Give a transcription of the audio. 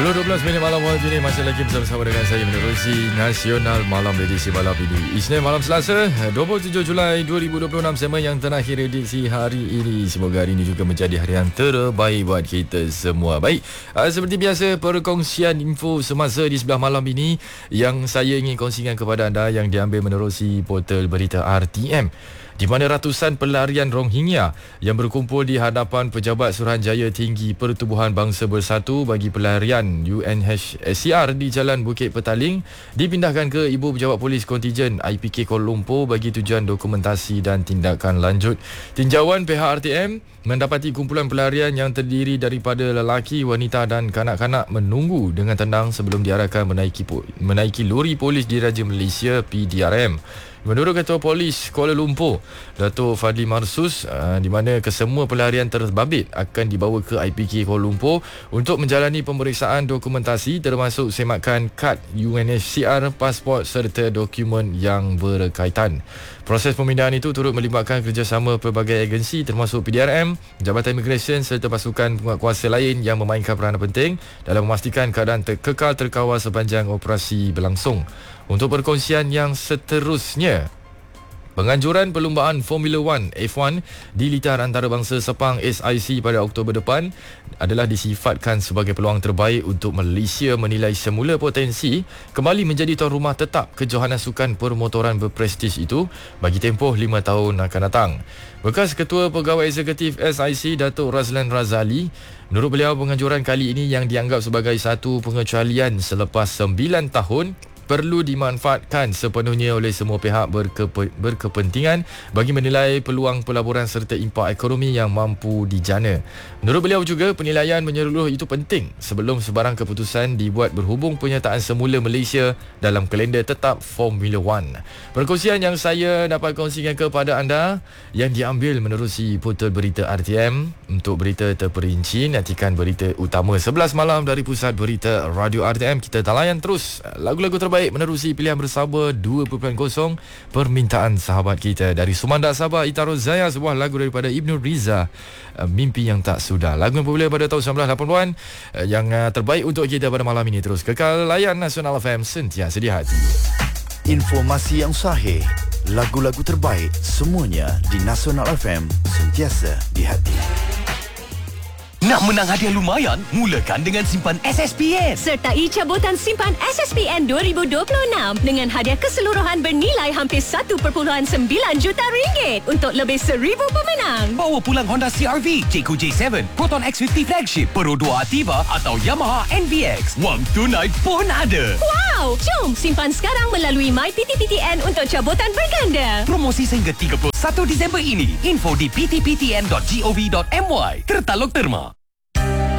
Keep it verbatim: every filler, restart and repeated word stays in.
sepuluh dua belas minit malam waktu ini masih lagi bersama-sama dengan saya menerusi Nasional Malam edisi malam ini Isnin malam Selasa dua puluh tujuh Julai dua ribu dua puluh enam, segmen yang terakhir edisi hari ini. Semoga hari ini juga menjadi hari yang terbaik buat kita semua. Baik, uh, seperti biasa perkongsian info semasa di sebelah malam ini yang saya ingin kongsikan kepada anda yang diambil menerusi portal berita R T M, di mana ratusan pelarian Rohingya yang berkumpul di hadapan Pejabat Suruhanjaya Tinggi Pertubuhan Bangsa Bersatu bagi pelarian U N H C R di Jalan Bukit Petaling dipindahkan ke Ibu Pejabat Polis Kontijen I P K Kuala Lumpur bagi tujuan dokumentasi dan tindakan lanjut. Tinjauan pihak R T M mendapati kumpulan pelarian yang terdiri daripada lelaki, wanita dan kanak-kanak menunggu dengan tenang sebelum diarahkan menaiki menaiki lori polis Diraja Malaysia P D R M. Menurut Ketua Polis Kuala Lumpur, Datuk Fadli Marsus, uh, di mana kesemua pelarian terbabit akan dibawa ke I P K Kuala Lumpur untuk menjalani pemeriksaan dokumentasi termasuk semakan kad U N H C R, pasport serta dokumen yang berkaitan. Proses pemindahan itu turut melibatkan kerjasama pelbagai agensi termasuk P D R M, Jabatan Imigresen serta pasukan penguatkuasa lain yang memainkan peranan penting dalam memastikan keadaan ter- kekal terkawal sepanjang operasi berlangsung. Untuk perkongsian yang seterusnya, penganjuran perlumbaan Formula One F one di litar antarabangsa Sepang S I C pada Oktober depan adalah disifatkan sebagai peluang terbaik untuk Malaysia menilai semula potensi kembali menjadi tuan rumah tetap kejohanan sukan permotoran berprestij itu bagi tempoh lima tahun akan datang. Bekas Ketua Pegawai Eksekutif S I C, Datuk Razlan Razali, menurut beliau penganjuran kali ini yang dianggap sebagai satu pengecualian selepas sembilan tahun perlu dimanfaatkan sepenuhnya oleh semua pihak berkepe, berkepentingan bagi menilai peluang pelaburan serta impak ekonomi yang mampu dijana. Menurut beliau juga, penilaian menyeluruh itu penting sebelum sebarang keputusan dibuat berhubung penyertaan semula Malaysia dalam kalender tetap Formula One. Perkongsian yang saya dapat kongsikan kepada anda yang diambil menerusi portal berita R T M. Untuk berita terperinci, nantikan berita utama sebelas malam dari Pusat Berita Radio R T M. Kita layan terus lagu-lagu terbaik menerusi pilihan bersama dua titik kosong permintaan sahabat kita dari Sumanda Sabah, Ita Rozaya, sebuah lagu daripada Ibnu Riza, Mimpi Yang Tak Sudah. Lagu yang popular pada tahun sembilan belas lapan puluhan yang terbaik untuk kita pada malam ini. Terus kekal layan Nasional F M, sentiasa di hati. Informasi yang sahih, lagu-lagu terbaik, semuanya di Nasional F M, sentiasa di hati. Nak menang hadiah lumayan? Mulakan dengan simpan S S P N. Sertai cabutan simpan S S P N dua ribu dua puluh enam dengan hadiah keseluruhan bernilai hampir satu perpuluhan sembilan juta ringgit untuk lebih seribu pemenang. Bawa pulang Honda C R V, Jayco J tujuh, Proton X lima puluh Flagship, Pro dua Ativa atau Yamaha N V X. Wang tunai pun ada. Wow! Jom simpan sekarang melalui My P T P T N untuk cabutan berganda. Promosi sehingga tiga puluh satu Disember ini. Info di p t p t n dot gov dot m y. Tertaluk terma.